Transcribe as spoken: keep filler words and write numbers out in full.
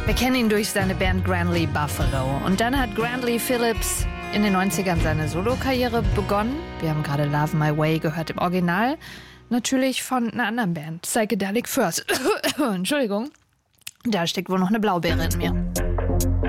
Wir kennen ihn durch seine Band Grandly Buffalo. Und dann hat Grandly Phillips in den neunzigern seine Solokarriere begonnen. Wir haben gerade Love My Way gehört im Original. Natürlich von einer anderen Band, Psychedelic Furs. Entschuldigung, da steckt wohl noch eine Blaubeere in mir.